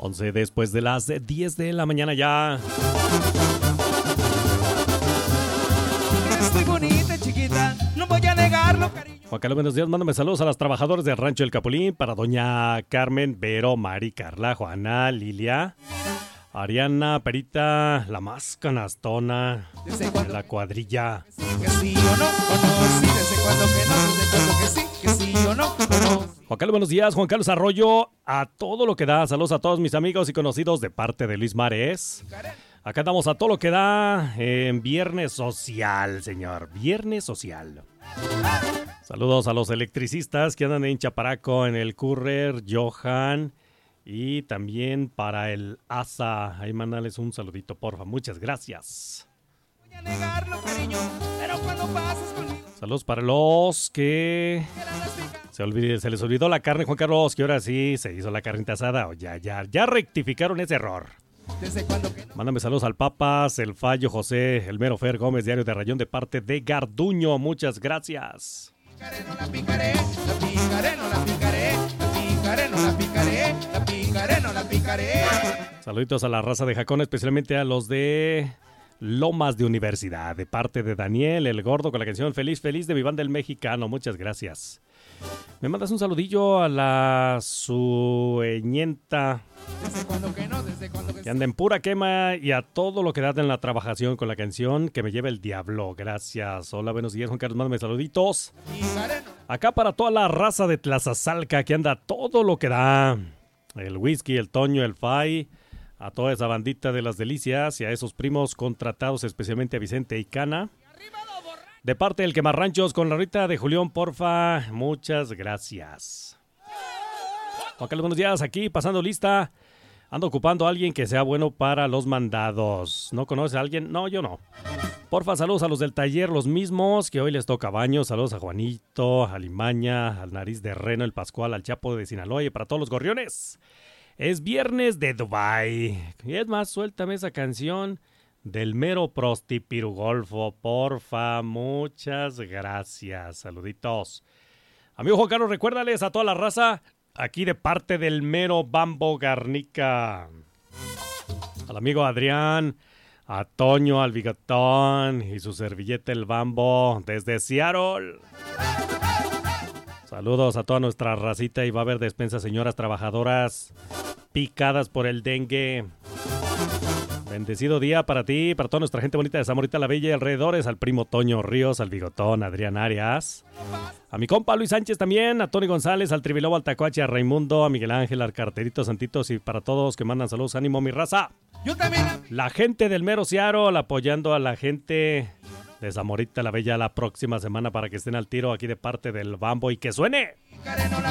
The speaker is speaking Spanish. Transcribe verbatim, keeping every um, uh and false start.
once después de las diez de la mañana ya. Estoy bonita, chiquita, no voy a negarlo, cariño. Juan Carlos, buenos días. Mándame saludos a los trabajadores del Rancho El Capulín, para doña Carmen, Vero, Mari, Carla, Juana, Lilia, Ariana, Perita, la más canastona de la cuadrilla. Que sí o no, o no, sí, desde cuando que no, desde cuando que sí, que sí o no, o no. Juan Carlos, buenos días. Juan Carlos Arroyo, a todo lo que da. Saludos a todos mis amigos y conocidos de parte de Luis Mares. Acá andamos a todo lo que da en Viernes Social, señor. Viernes Social. Saludos a los electricistas que andan en Chaparaco, en el Courier, Johan. Y también para el A S A. Ahí mandales un saludito, porfa. Muchas gracias. Voy a negarlo, cariño, pero cuando pases conmigo. Saludos para los que se, olvide, se les olvidó la carne, Juan Carlos, que ahora sí se hizo la carnita asada. O ya, ya, ya rectificaron ese error. Desde cuando que no. Mándame saludos al Papas, el Fallo, José, el Mero Fer Gómez, Diario de Rayón, de parte de Garduño. Muchas gracias. Picaré, no la picaré, la picaré, no la picaré, la picaré, no la picaré, la picaré, no la picaré. Saluditos a la raza de Jacón, especialmente a los de Lomas de Universidad, de parte de Daniel, el Gordo, con la canción Feliz, Feliz de mi banda El Mexicano. Muchas gracias. Me mandas un saludillo a la sueñenta Desde cuando que no, desde cuando que que anda en pura quema, y a todo lo que da en la trabajación con la canción Que me lleve el diablo. Gracias. Hola, buenos días, Juan Carlos. Mándame saluditos. picaré, no. Acá para toda la raza de Tlazazalca que anda todo lo que da. El Whisky, el Toño, el Fay, a toda esa bandita de las delicias y a esos primos contratados, especialmente a Vicente y Cana. De parte del Quemarranchos con la Rita de Julián, porfa. Muchas gracias. Juan Carlos, buenos días. Aquí pasando lista. Ando ocupando a alguien que sea bueno para los mandados. ¿No conoce a alguien? No, yo no. Porfa, saludos a los del taller, los mismos, que hoy les toca baño. Saludos a Juanito, a Limaña, al Nariz de Reno, el Pascual, al Chapo de Sinaloa y para todos los gorriones. Es viernes de Dubai. Y es más, suéltame esa canción del mero prostipirugolfo, porfa. Muchas gracias. Saluditos. Amigo Juan Carlos, recuérdales a toda la raza, aquí de parte del mero Bambo Garnica. Al amigo Adrián, a Toño, al Bigotón y su servilleta el Bambo desde Seattle. Saludos a toda nuestra racita y va a haber despensa, señoras trabajadoras picadas por el dengue. Bendecido día para ti, para toda nuestra gente bonita de Zamorita la Bella y alrededores, al primo Toño Ríos, al Bigotón, Adrián Arias, a mi compa Luis Sánchez también, a Tony González, al Trivilobo, al Tacuache, a Raimundo, a Miguel Ángel, al Carterito Santitos y para todos que mandan saludos, ánimo mi raza. Yo también. La gente del mero Seattle apoyando a la gente de Zamorita la Bella la próxima semana para que estén al tiro aquí de parte del Bambo y que suene. Picaré, no la